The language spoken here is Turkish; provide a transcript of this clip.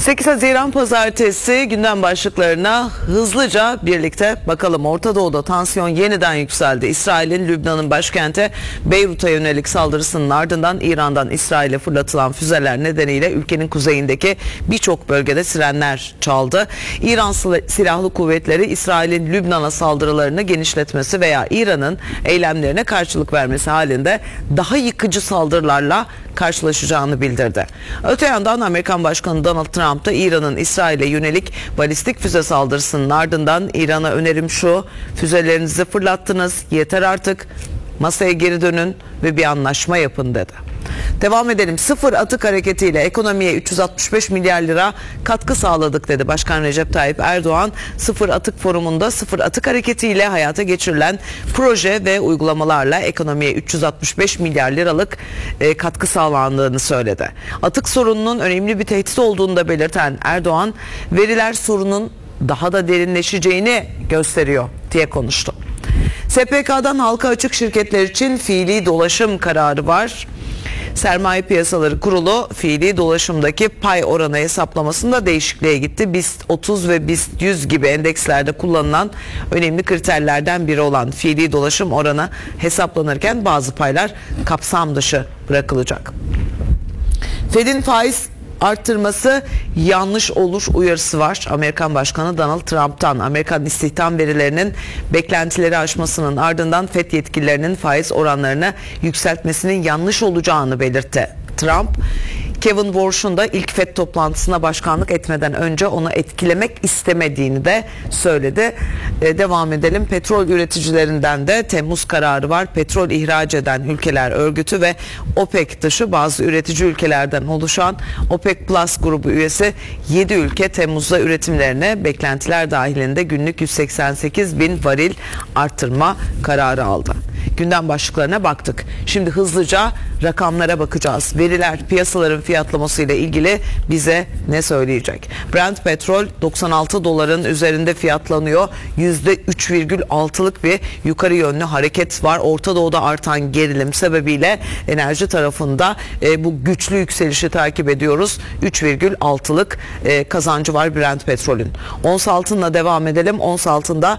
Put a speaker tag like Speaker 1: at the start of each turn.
Speaker 1: 8 Haziran Pazartesi gündem başlıklarına hızlıca birlikte bakalım. Orta Doğu'da tansiyon yeniden yükseldi. İsrail'in Lübnan'ın başkenti Beyrut'a yönelik saldırısının ardından İran'dan İsrail'e fırlatılan füzeler nedeniyle ülkenin kuzeyindeki birçok bölgede sirenler çaldı. İran Silahlı Kuvvetleri İsrail'in Lübnan'a saldırılarını genişletmesi veya İran'ın eylemlerine karşılık vermesi halinde daha yıkıcı saldırılarla karşılaşacağını bildirdi. Öte yandan Amerikan Başkanı Donald Trump da İran'ın İsrail'e yönelik balistik füze saldırısının ardından İran'a önerim şu: füzelerinizi fırlattınız, yeter artık, masaya geri dönün ve bir anlaşma yapın dedi. Devam edelim. Sıfır atık hareketiyle ekonomiye 365 milyar lira katkı sağladık dedi Başkan Recep Tayyip Erdoğan. Sıfır Atık Forumu'nda sıfır atık hareketiyle hayata geçirilen proje ve uygulamalarla ekonomiye 365 milyar liralık katkı sağlandığını söyledi. Atık sorununun önemli bir tehdit olduğunu da belirten Erdoğan, veriler sorunun daha da derinleşeceğini gösteriyor diye konuştu. SPK'dan halka açık şirketler için fiili dolaşım kararı var. Sermaye Piyasaları Kurulu fiili dolaşımdaki pay oranı hesaplamasında değişikliğe gitti. BIST 30 ve BIST 100 gibi endekslerde kullanılan önemli kriterlerden biri olan fiili dolaşım oranı hesaplanırken bazı paylar kapsam dışı bırakılacak. Fed'in faiz arttırması yanlış olur uyarısı var Amerikan Başkanı Donald Trump'tan. Amerikan istihdam verilerinin beklentileri aşmasının ardından Fed yetkililerinin faiz oranlarını yükseltmesinin yanlış olacağını belirtti. Trump, Kevin Warsh'un da ilk Fed toplantısına başkanlık etmeden önce onu etkilemek istemediğini de söyledi. Devam edelim. Petrol üreticilerinden de Temmuz kararı var. Petrol ihraç eden ülkeler örgütü ve OPEC dışı bazı üretici ülkelerden oluşan OPEC Plus grubu üyesi 7 ülke Temmuz'da üretimlerine beklentiler dahilinde günlük 188 bin varil artırma kararı aldı. Gündem başlıklarına baktık. Şimdi hızlıca rakamlara bakacağız. Veriler piyasaların fiyatlaması ile ilgili bize ne söyleyecek? Brent petrol 96 doların üzerinde fiyatlanıyor. %3,6'lık bir yukarı yönlü hareket var. Orta Doğu'da artan gerilim sebebiyle enerji tarafında bu güçlü yükselişi takip ediyoruz. 3,6'lık kazancı var Brent petrolün. Ons altınla devam edelim. Ons altında